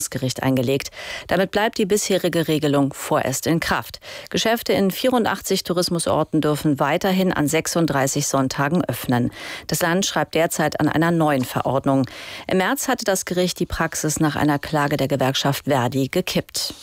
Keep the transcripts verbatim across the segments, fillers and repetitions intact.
Gericht eingelegt. Damit bleibt die bisherige Regelung vorerst in Kraft. Geschäfte in vierundachtzig Tourismusorten dürfen weiterhin an sechsunddreißig Sonntagen öffnen. Das Land schreibt derzeit an einer neuen Verordnung. Im März hatte das Gericht die Praxis nach einer Klage der Gewerkschaft Verdi gekippt.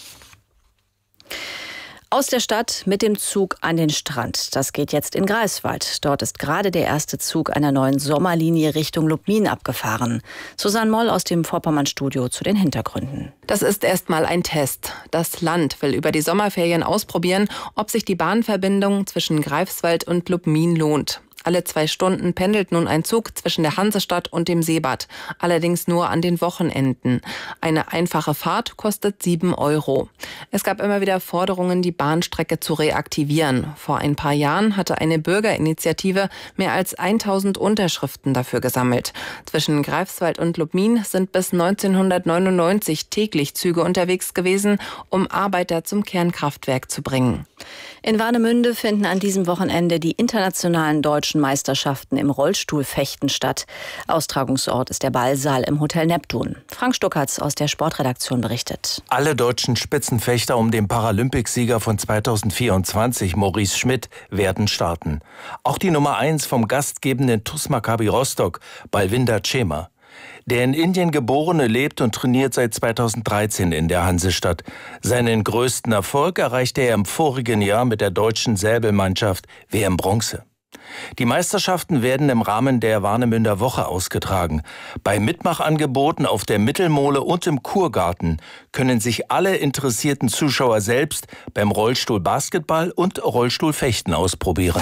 Aus der Stadt mit dem Zug an den Strand. Das geht jetzt in Greifswald. Dort ist gerade der erste Zug einer neuen Sommerlinie Richtung Lubmin abgefahren. Susanne Moll aus dem Vorpommern-Studio zu den Hintergründen. Das ist erstmal ein Test. Das Land will über die Sommerferien ausprobieren, ob sich die Bahnverbindung zwischen Greifswald und Lubmin lohnt. Alle zwei Stunden pendelt nun ein Zug zwischen der Hansestadt und dem Seebad, allerdings nur an den Wochenenden. Eine einfache Fahrt kostet sieben Euro. Es gab immer wieder Forderungen, die Bahnstrecke zu reaktivieren. Vor ein paar Jahren hatte eine Bürgerinitiative mehr als tausend Unterschriften dafür gesammelt. Zwischen Greifswald und Lubmin sind bis neunzehnhundertneunundneunzig täglich Züge unterwegs gewesen, um Arbeiter zum Kernkraftwerk zu bringen. In Warnemünde finden an diesem Wochenende die internationalen deutschen Meisterschaften im Rollstuhlfechten statt. Austragungsort ist der Ballsaal im Hotel Neptun. Frank Stuckertz aus der Sportredaktion berichtet. Alle deutschen Spitzenfechter um den Paralympicsieger von zweitausendvierundzwanzig, Maurice Schmidt, werden starten. Auch die Nummer eins vom gastgebenden T U S Maccabi Rostock, Balwinder Cema. Der in Indien geborene lebt und trainiert seit zweitausenddreizehn in der Hansestadt. Seinen größten Erfolg erreichte er im vorigen Jahr mit der deutschen Säbelmannschaft W M Bronze. Die Meisterschaften werden im Rahmen der Warnemünder Woche ausgetragen. Bei Mitmachangeboten auf der Mittelmole und im Kurgarten können sich alle interessierten Zuschauer selbst beim Rollstuhlbasketball und Rollstuhlfechten ausprobieren.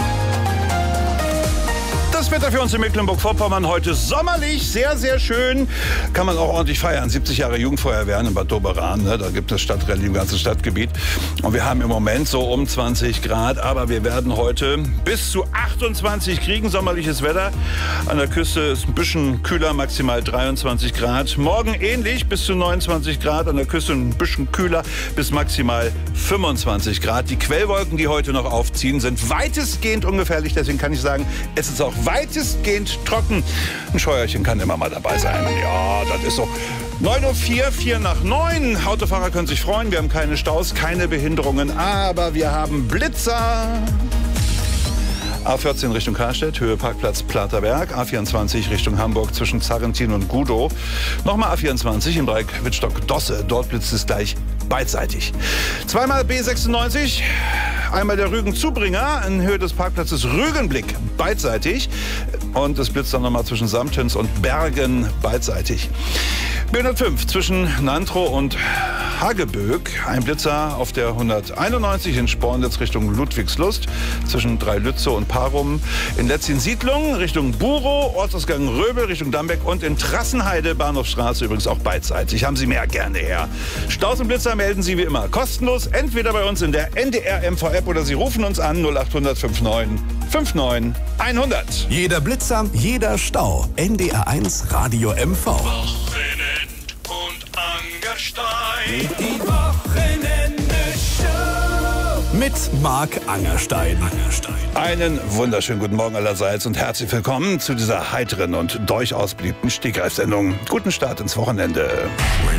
Das Wetter für uns in Mecklenburg-Vorpommern heute sommerlich, sehr, sehr schön. Kann man auch ordentlich feiern. siebzig Jahre Jugendfeuerwehren in Bad Doberan, ne? Da gibt es Stadtrallye im ganzen Stadtgebiet. Und wir haben im Moment so um zwanzig Grad, aber wir werden heute bis zu achtundzwanzig kriegen, sommerliches Wetter. An der Küste ist ein bisschen kühler, maximal dreiundzwanzig Grad. Morgen ähnlich, bis zu neunundzwanzig Grad. An der Küste ein bisschen kühler, bis maximal fünfundzwanzig Grad. Die Quellwolken, die heute noch aufziehen, sind weitestgehend ungefährlich. Deswegen kann ich sagen, es ist auch weitestgehend trocken. Ein Scheuerchen kann immer mal dabei sein. Ja, das ist so. neun Uhr vier, vier nach neun. Autofahrer können sich freuen. Wir haben keine Staus, keine Behinderungen, aber wir haben Blitzer. A vierzehn Richtung Karstedt, Höhe Parkplatz Platerberg. A vierundzwanzig Richtung Hamburg zwischen Zarrentin und Gudow. Nochmal A vierundzwanzig im Bereich Wittstock-Dosse. Dort blitzt es gleich beidseitig. Zweimal B sechsundneunzig. Einmal der Rügen-Zubringer in Höhe des Parkplatzes Rügenblick beidseitig. Und es blitzt dann nochmal zwischen Samtens und Bergen beidseitig. B hundertfünf zwischen Nantrow und Hageböck. Ein Blitzer auf der hunderteinundneunzig in Spornitz Richtung Ludwigslust. Zwischen Dreilützow und Parum. In Letzin-Siedlung Richtung Burow. Ortsausgang Röbel Richtung Dambeck. Und in Trassenheide, Bahnhofstraße übrigens auch beidseitig. Haben Sie mehr gerne her. Staus und Blitzer melden Sie wie immer kostenlos. Entweder bei uns in der N D R M V-App oder Sie rufen uns an null acht hundert neunundfünfzig neunundfünfzig hundert. Jeder Blitzer, jeder Stau. N D R eins Radio M V. Wochenend und Angerstein. Die Wochenende-Show. Mit Marc Angerstein. Angerstein. Einen wunderschönen guten Morgen allerseits und herzlich willkommen zu dieser heiteren und durchaus beliebten Stegreifsendung. Guten Start ins Wochenende.